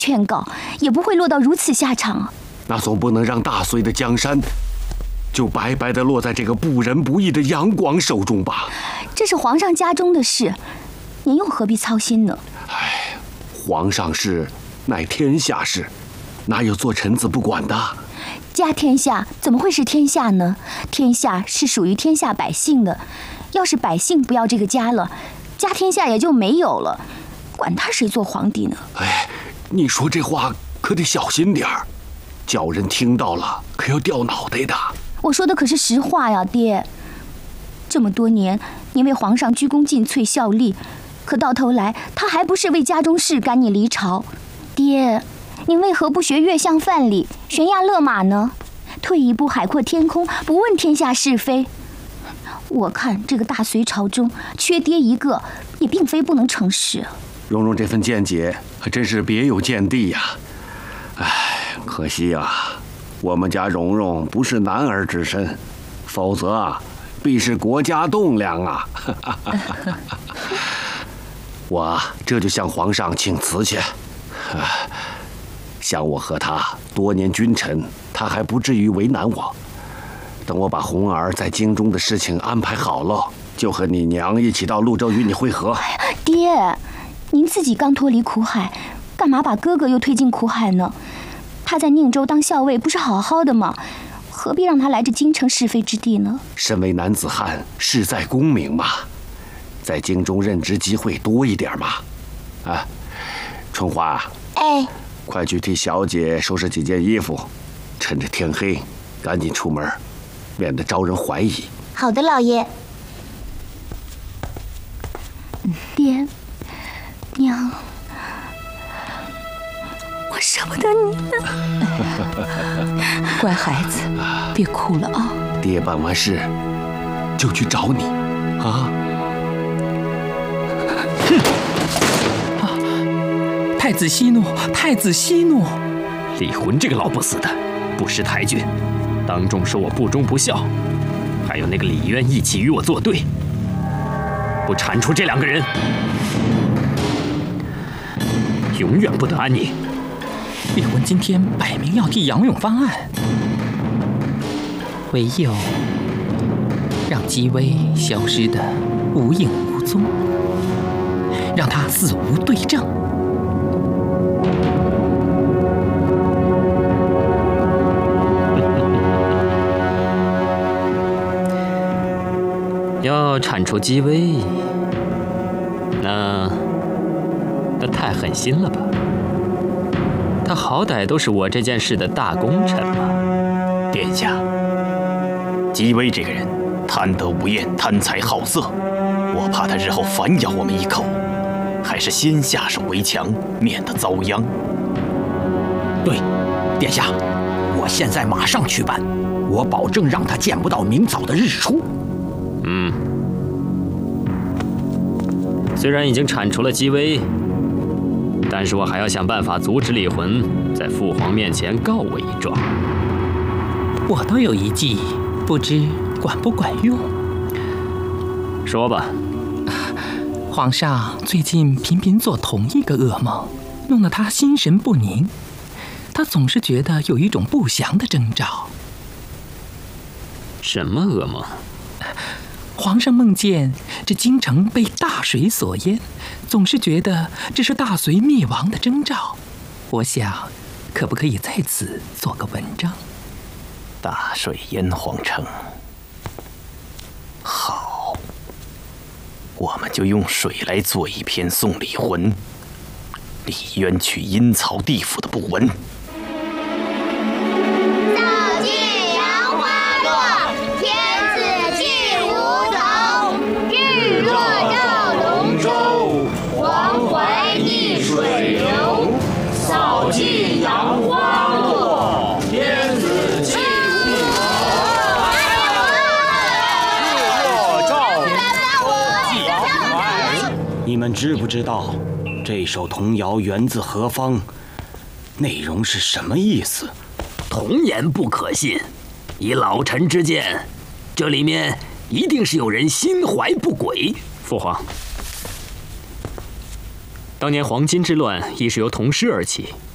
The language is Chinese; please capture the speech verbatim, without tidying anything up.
劝告，也不会落到如此下场啊。 那总不能让大隋的江山就白白的落在这个不仁不义的杨广手中吧？ 这是皇上家中的事，您又何必操心呢？ 哎，皇上事乃天下事，哪有做臣子不管的？ 家天下怎么会是天下呢？天下是属于天下百姓的，要是百姓不要这个家了，家天下也就没有了，管他谁做皇帝呢？ 哎，你说这话可得小心点儿，叫人听到了可要掉脑袋的。 我说的可是实话呀，爹。这么多年，您为皇上鞠躬尽瘁效力，可到头来他还不是为家中事赶你离朝？爹，您为何不学月相范蠡，悬崖勒马呢？退一步海阔天空，不问天下是非。我看这个大隋朝中缺爹一个，也并非不能成事。 蓉蓉这份见解还真是别有见地呀。唉，可惜呀、啊，我们家蓉蓉不是男儿之身，否则啊，必是国家栋梁啊。我这就向皇上请辞去。像我和他多年君臣，他还不至于为难我。等我把红儿在京中的事情安排好了，就和你娘一起到潞州与你会合。 爹，您自己刚脱离苦海，干嘛把哥哥又推进苦海呢？他在宁州当校尉不是好好的吗？何必让他来这京城是非之地呢？ 身为男子汉，事在功名嘛，在京中任职机会多一点嘛。啊，春花， 哎， 快去替小姐收拾几件衣服，趁着天黑赶紧出门，免得招人怀疑。 好的，老爷。爹，娘，我舍不得你。 乖孩子，别哭了啊！ 爹办完事就去找你，啊！ 哼！啊！太子息怒，太子息怒！ 李浑这个老不死的，不识抬举，当众说我不忠不孝，还有那个李渊一起与我作对，不铲除这两个人，永远不得安宁。 李浑今天摆明要替杨勇翻案，唯有让姬薇消失得无影无踪，让他死无对证。 要铲除姬薇，那那太狠心了吧？他好歹都是我这件事的大功臣嘛。 殿下，姬薇这个人贪得无厌，贪财好色，我怕他日后反咬我们一口，还是先下手为强，免得遭殃。 对，殿下，我现在马上去办，我保证让他见不到明早的日出。 嗯，虽然已经铲除了姬薇，但是我还要想办法阻止李浑在父皇面前告我一状。 我都有一计，不知管不管用？ 说吧。 皇上最近频频做同一个噩梦，弄得他心神不宁。他总是觉得有一种不祥的征兆。 什么噩梦？ 皇上梦见这京城被大水所淹，总是觉得这是大隋灭亡的征兆。我想，可不可以在此做个文章？ 大水淹皇城，好，我们就用水来做一篇送李浑、李渊去阴曹地府的布文。 你们知不知道这首童谣源自何方？内容是什么意思？ 童言不可信，以老臣之见，这里面一定是有人心怀不轨。 父皇，当年黄巾之乱亦是由童诗而起，